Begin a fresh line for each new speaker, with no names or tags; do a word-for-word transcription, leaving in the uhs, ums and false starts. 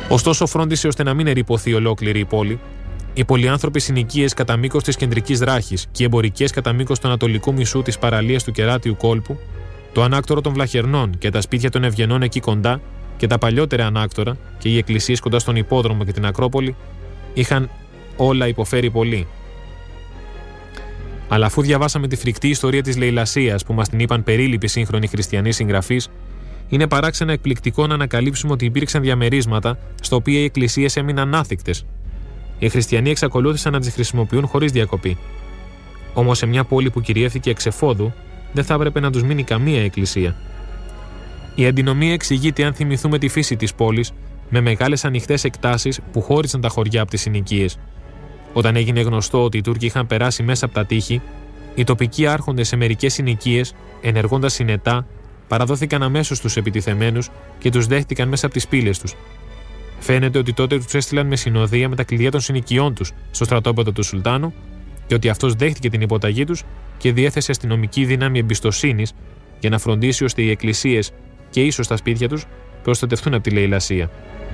Ωστόσο, φρόντισε ώστε να μην ερειπωθεί ολόκληρη η πόλη. Οι πολυάνθρωποι συνοικίες κατά μήκος της κεντρικής ράχης και οι εμπορικές κατά μήκος του ανατολικού μισού της παραλίας του κεράτιου κόλπου, το ανάκτορο των Βλαχερνών και τα σπίτια των Ευγενών εκεί κοντά και τα παλιότερα ανάκτορα και οι εκκλησίες κοντά στον Υπόδρομο και την Ακρόπολη είχαν όλα υποφέρει πολύ. Αλλά αφού διαβάσαμε τη φρικτή ιστορία της λαιλασίας που μας την είπαν περίληποι σύγχρονοι χριστιανοί συγγραφείς, είναι παράξενα εκπληκτικό να ανακαλύψουμε ότι υπήρξαν διαμερίσματα στα οποία οι εκκλησίες έμειναν άθικτες. Οι χριστιανοί εξακολούθησαν να τις χρησιμοποιούν χωρίς διακοπή. Όμως σε μια πόλη που κυριεύθηκε εξ εφόδου, δεν θα έπρεπε να τους μείνει καμία εκκλησία. Η αντινομία εξηγείται αν θυμηθούμε τη φύση της πόλης, με μεγάλες ανοιχτές εκτάσεις που χώρισαν τα χωριά από τις συνοικίες. Όταν έγινε γνωστό ότι οι Τούρκοι είχαν περάσει μέσα από τα τείχη, οι τοπικοί άρχοντες σε μερικές συνοικίες, ενεργώντας συνετά, παραδόθηκαν αμέσως στους επιτιθεμένους και τους δέχτηκαν μέσα από τις πύλες τους. Φαίνεται ότι τότε τους έστειλαν με συνοδεία με τα κλειδιά των συνοικιών τους στο στρατόπεδο του Σουλτάνου και ότι αυτός δέχτηκε την υποταγή τους και διέθεσε αστυνομική δύναμη εμπιστοσύνης για να φροντίσει ώστε οι εκκλησίες και ίσως τα σπίτια τους προστατευτούν από τη λαιλασία.